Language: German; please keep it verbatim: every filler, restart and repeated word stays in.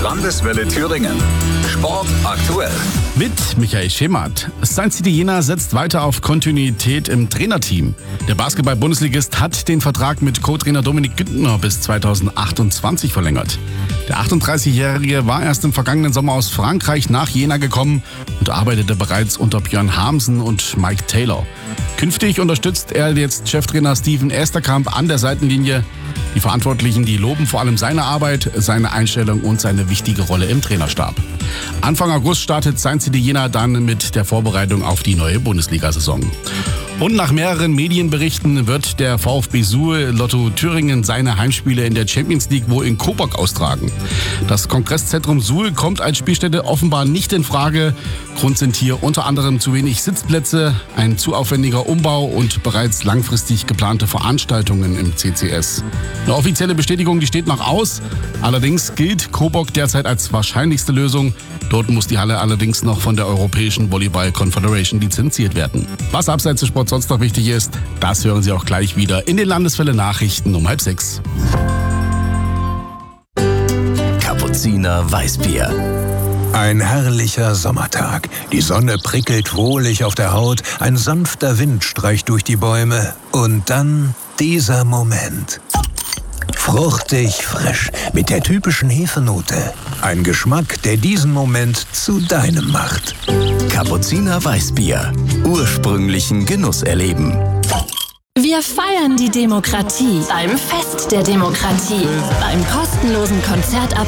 Landeswelle Thüringen. Sport aktuell. Mit Michael Schemath. Saint City Jena setzt weiter auf Kontinuität im Trainerteam. Der Basketball-Bundesligist hat den Vertrag mit Co-Trainer Dominik Güntner bis zweitausendachtundzwanzig verlängert. Der achtunddreißigjährige war erst im vergangenen Sommer aus Frankreich nach Jena gekommen und arbeitete bereits unter Björn Hamsen und Mike Taylor. Künftig unterstützt er jetzt Cheftrainer Steven Esterkamp an der Seitenlinie. Die Verantwortlichen, die loben vor allem seine Arbeit, seine Einstellung und seine wichtige Rolle im Trainerstab. Anfang August startet Saint City Jena dann mit der Vorbereitung auf die neue Bundesliga-Saison. Und nach mehreren Medienberichten wird der VfB Suhl Lotto Thüringen seine Heimspiele in der Champions League wohl in Coburg austragen. Das Kongresszentrum Suhl kommt als Spielstätte offenbar nicht in Frage. Grund sind hier unter anderem zu wenig Sitzplätze, ein zu aufwendiger Umbau und bereits langfristig geplante Veranstaltungen im C C S. Eine offizielle Bestätigung, die steht noch aus. Allerdings gilt Coburg derzeit als wahrscheinlichste Lösung. Dort muss die Halle allerdings noch von der Europäischen Volleyball Confederation lizenziert werden. Was abseits des Sports sonst noch wichtig ist, das hören Sie auch gleich wieder in den Landeswelle Nachrichten um halb sechs. Kapuziner Weißbier. Ein herrlicher Sommertag. Die Sonne prickelt wohlig auf der Haut, ein sanfter Wind streicht durch die Bäume und dann dieser Moment. Fruchtig frisch, mit der typischen Hefenote. Ein Geschmack, der diesen Moment zu deinem macht. Kapuziner Weißbier. Ursprünglichen Genuss erleben. Wir feiern die Demokratie beim Fest der Demokratie, beim kostenlosen Konzert ab